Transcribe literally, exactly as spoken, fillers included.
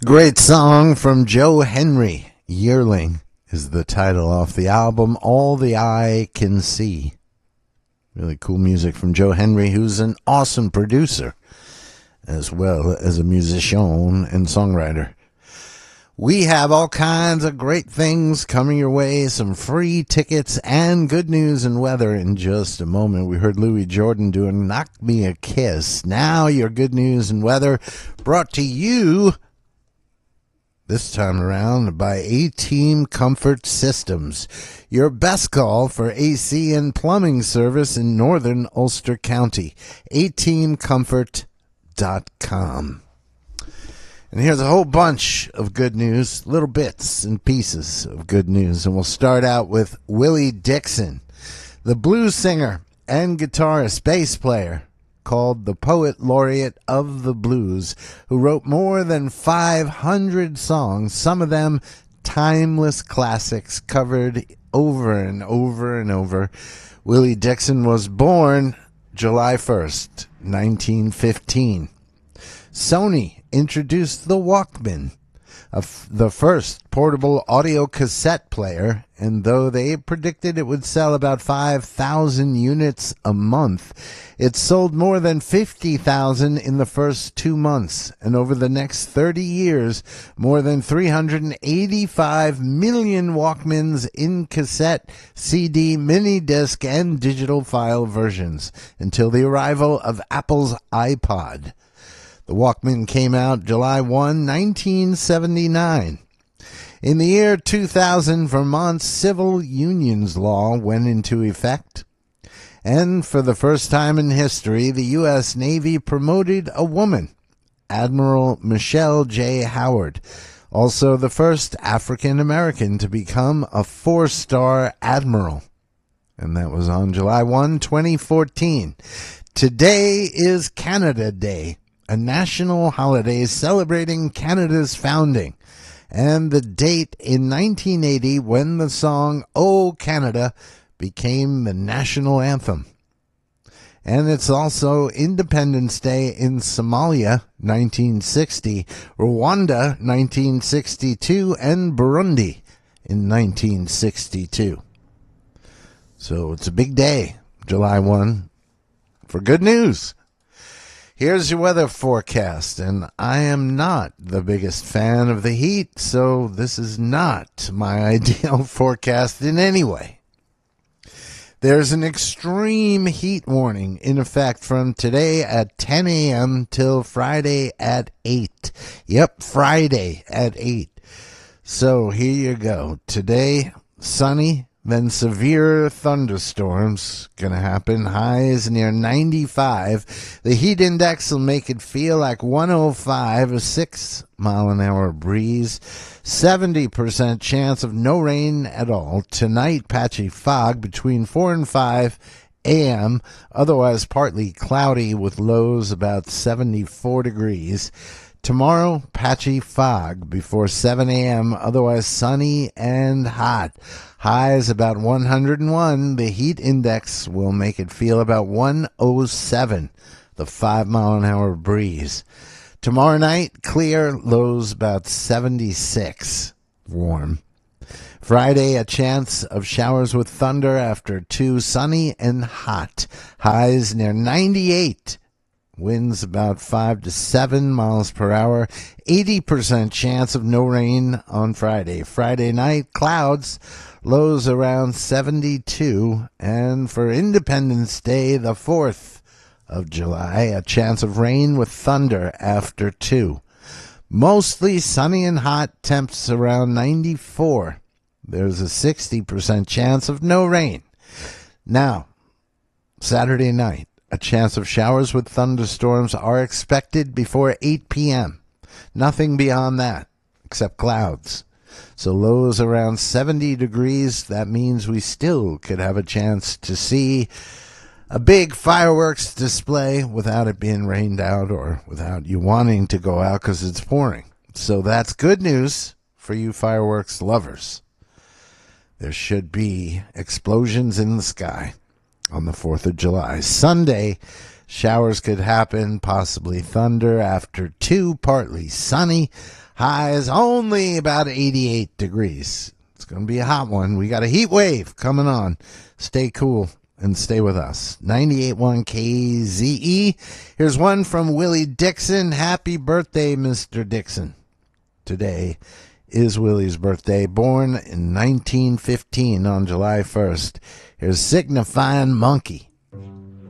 Great song from Joe Henry. Yearling is the title off the album All the Eye Can See. Really cool music from Joe Henry, who's an awesome producer as well as a musician and songwriter. We have all kinds of great things coming your way, some free tickets and good news and weather in just a moment. We heard Louis Jordan doing Knock Me a Kiss. Now your good news and weather brought to you this time around by A-Team Comfort Systems, your best call for A C and plumbing service in northern Ulster County. A team comfort dot com. And here's a whole bunch of good news, little bits and pieces of good news. And we'll start out with Willie Dixon, the blues singer and guitarist, bass player, called the Poet Laureate of the Blues, who wrote more than five hundred songs, some of them timeless classics covered over and over and over. Willie Dixon was born July first, nineteen fifteen. Sony introduced the Walkman, of the first portable audio cassette player, and though they predicted it would sell about five thousand units a month, it sold more than fifty thousand in the first two months, and over the next thirty years, more than three hundred eighty-five million Walkmans in cassette, C D, mini disc, and digital file versions, until the arrival of Apple's iPod. The Walkman came out July first, nineteen seventy-nine. In the year two thousand, Vermont's civil unions law went into effect. And for the first time in history, the U S Navy promoted a woman, Admiral Michelle J. Howard, also the first African-American to become a four-star admiral. And that was on July first, twenty fourteen. Today is Canada Day, a national holiday celebrating Canada's founding, and the date in nineteen eighty when the song "Oh Canada" became the national anthem. And it's also Independence Day in Somalia, nineteen sixty, Rwanda, nineteen sixty-two, and Burundi in nineteen sixty-two. So it's a big day, July first, for good news. Here's your weather forecast, and I am not the biggest fan of the heat, so this is not my ideal forecast in any way. There's an extreme heat warning in effect from today at ten a.m. till Friday at eight. Yep, Friday at eight. So here you go. Today, sunny. Then severe thunderstorms going to happen. Highs near ninety-five. The heat index will make it feel like one oh five, a six mile an hour breeze. seventy percent chance of no rain at all. Tonight, patchy fog between four and five a.m. Otherwise, partly cloudy with lows about seventy-four degrees. Tomorrow, patchy fog before seven a.m., otherwise sunny and hot. Highs about one hundred one. The heat index will make it feel about one oh seven, the five mile an hour breeze. Tomorrow night, clear, lows about seventy-six, warm. Friday, a chance of showers with thunder after two, sunny and hot. Highs near ninety-eight. Winds about five to seven miles per hour. eighty percent chance of no rain on Friday. Friday night, clouds, lows around seventy-two. And for Independence Day, the fourth of July, a chance of rain with thunder after two. Mostly sunny and hot, temps around ninety-four. There's a sixty percent chance of no rain. Now, Saturday night, a chance of showers with thunderstorms are expected before eight p.m. Nothing beyond that, except clouds. So lows around seventy degrees. That means we still could have a chance to see a big fireworks display without it being rained out or without you wanting to go out because it's pouring. So that's good news for you fireworks lovers. There should be explosions in the sky on the fourth of July. Sunday, Showers could happen, possibly thunder after two, partly sunny. Highs only about eighty-eight degrees. It's going to be a hot one. We got a heat wave coming on. Stay cool and stay with us. ninety-eight point one K Z E. Here's one from Willie Dixon. Happy birthday, Mister Dixon. Today is Willie's birthday, born in nineteen fifteen on July first. Here's Signifying Monkey.